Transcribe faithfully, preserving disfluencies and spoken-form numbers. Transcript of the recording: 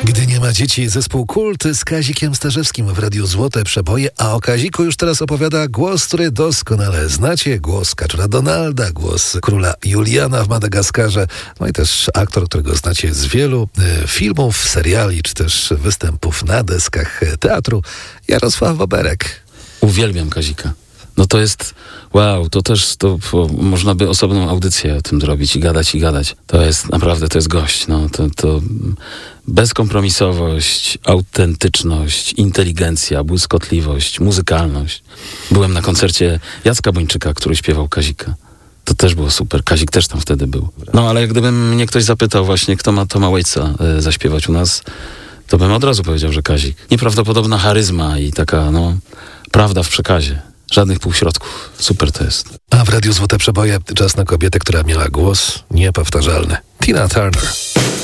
Gdy nie ma dzieci, zespół Kult z Kazikiem Starzewskim w Radiu Złote Przeboje, a o Kaziku już teraz opowiada głos, który doskonale znacie, głos Kaczora Donalda, głos króla Juliana w Madagaskarze, no i też aktor, którego znacie z wielu y, filmów, seriali, czy też występów na deskach teatru, Jarosław Boberek. Uwielbiam Kazika. No to jest, wow, to też, to, to można by osobną audycję o tym zrobić i gadać, i gadać. To jest, naprawdę, to jest gość, no, to, to bezkompromisowość, autentyczność, inteligencja, błyskotliwość, muzykalność. Byłem na koncercie Jacka Bończyka, który śpiewał Kazika. To też było super, Kazik też tam wtedy był. No, ale gdyby mnie ktoś zapytał właśnie, kto ma Toma Waitsa y, zaśpiewać u nas, to bym od razu powiedział, że Kazik. Nieprawdopodobna charyzma i taka, no, prawda w przekazie. Żadnych półśrodków. Super to jest. A w Radiu Złote Przeboje czas na kobietę, która miała głos niepowtarzalny. Tina Turner.